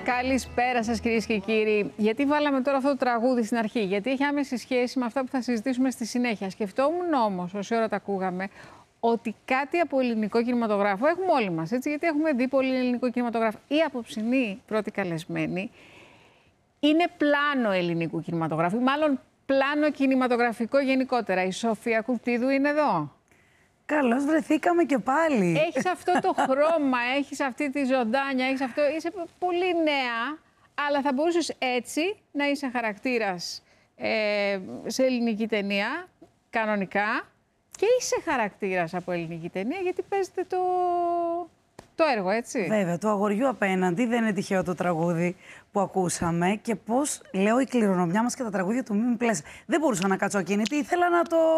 Καλησπέρα σας, κυρίες και κύριοι. Γιατί βάλαμε τώρα αυτό το τραγούδι στην αρχή? Γιατί έχει άμεση σχέση με αυτά που θα συζητήσουμε στη συνέχεια. Σκεφτόμουν όμως, όση ώρα τα ακούγαμε, ότι κάτι από ελληνικό κινηματογράφο έχουμε όλοι μας, έτσι, γιατί έχουμε δει πολύ ελληνικό κινηματογράφο. Η απόψινή πρώτη καλεσμένη είναι πλάνο ελληνικού κινηματογράφου, μάλλον πλάνο κινηματογραφικό γενικότερα. Η Σοφία Κουλτίδου είναι εδώ. Καλώς βρεθήκαμε και πάλι. Έχεις αυτό το χρώμα, έχεις αυτή τη ζωντάνια, έχεις αυτό, είσαι πολύ νέα, αλλά θα μπορούσες έτσι να είσαι χαρακτήρας σε ελληνική ταινία, κανονικά, και είσαι χαρακτήρας από ελληνική ταινία, γιατί παίζετε το έργο, έτσι. Βέβαια, του αγοριού απέναντι δεν είναι τυχαίο το τραγούδι που ακούσαμε και πώς, λέω, η κληρονομιά μας και τα τραγούδια του Μίμη Πλέσα. Δεν μπορούσα να κάτσω ακίνητη, ήθελα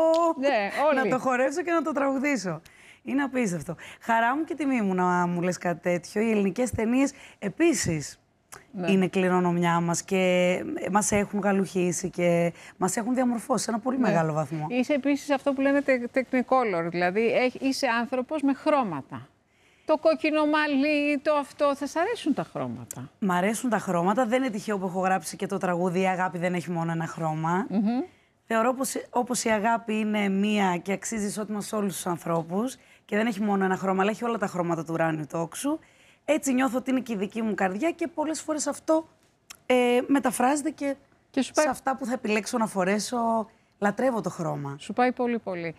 να το χορέψω και να το τραγουδήσω. Είναι απίστευτο. Χαρά μου και τιμή μου να μου λες κάτι τέτοιο. Οι ελληνικές ταινίες επίσης είναι κληρονομιά μας και μας έχουν γαλουχίσει και μας έχουν διαμορφώσει σε ένα πολύ μεγάλο βαθμό. Είσαι επίσης αυτό που λένε technicolor, δηλαδή είσαι άνθρωπος με χρώματα. Το κόκκινο μαλλί, το αυτό, θα σ' αρέσουν τα χρώματα? Μ' αρέσουν τα χρώματα. Δεν είναι τυχαίο που έχω γράψει και το τραγούδι «Η αγάπη δεν έχει μόνο ένα χρώμα». Θεωρώ πως όπως η αγάπη είναι μία και αξίζει ισότιμα σε όλους τους ανθρώπους και δεν έχει μόνο ένα χρώμα, αλλά έχει όλα τα χρώματα του ουράνιου τόξου. Έτσι νιώθω ότι είναι και η δική μου καρδιά και πολλές φορές αυτό μεταφράζεται και σε αυτά που θα επιλέξω να φορέσω. Λατρεύω το χρώμα. Σου πάει πολύ πολύ.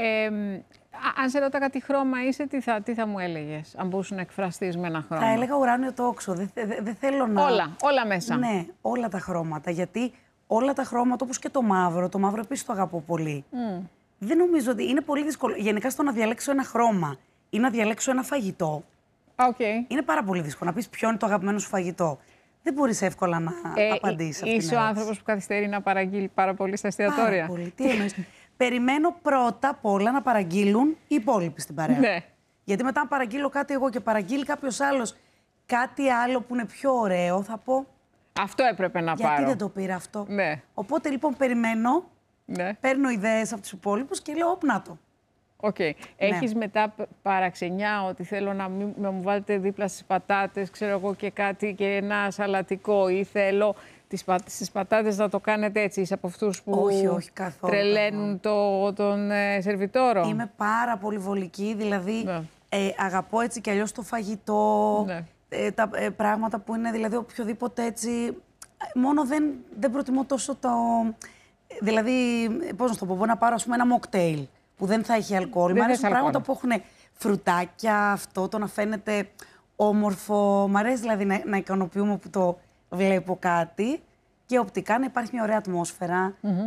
Αν σε ρώταγα τι χρώμα είσαι, τι θα μου έλεγες, αν μπορούσε να εκφραστείς με ένα χρώμα? Θα έλεγα ουράνιο τόξο. Δεν θέλω να... Όλα μέσα. Ναι, όλα τα χρώματα. Γιατί όλα τα χρώματα, όπως και το μαύρο επίσης το αγαπώ πολύ. Δεν νομίζω ότι είναι πολύ δύσκολο. Γενικά στο να διαλέξω ένα χρώμα ή να διαλέξω ένα φαγητό, είναι πάρα πολύ δύσκολο. Να πεις ποιο είναι το αγαπημένο σου φαγητό. Δεν μπορείς εύκολα να απαντήσεις αυτήν. Είσαι ο άνθρωπος που καθυστερεί να παραγγείλει πάρα πολύ στα εστιατόρια? Πάρα πολύ. Τι εννοείς? Περιμένω πρώτα απ' όλα να παραγγείλουν οι υπόλοιποι στην παρέα. Ναι. Γιατί μετά, αν παραγγείλω κάτι εγώ και παραγγείλει κάποιος άλλος κάτι άλλο που είναι πιο ωραίο, θα πω. Αυτό έπρεπε να πάρω. Γιατί δεν το πήρα αυτό? Ναι. Οπότε λοιπόν περιμένω, παίρνω ιδέες από τους υπόλοιπους και λέω: όπ, να το. Έχεις μετά παραξενιά ότι θέλω να μου βάλετε δίπλα στις πατάτες, ξέρω εγώ, και κάτι και ένα σαλατικό, ή θέλω στις πατάτες να το κάνετε έτσι? Είσαι από αυτούς που όχι, καθόλου, τρελαίνουν τον σερβιτόρο? Είμαι πάρα πολύ βολική, δηλαδή αγαπώ έτσι κι αλλιώς το φαγητό, τα πράγματα που είναι, δηλαδή οποιοδήποτε έτσι, μόνο δεν προτιμώ τόσο το... Δηλαδή, πώς να το πω, μπορώ να πάρω, ας πούμε, ένα μοκτέιλ που δεν θα έχει αλκοόλ. Μ' αρέσουν πράγματα που έχουν φρουτάκια, αυτό, το να φαίνεται όμορφο. Μ' αρέσει δηλαδή να ικανοποιούμε που το βλέπω κάτι και οπτικά να υπάρχει μια ωραία ατμόσφαιρα.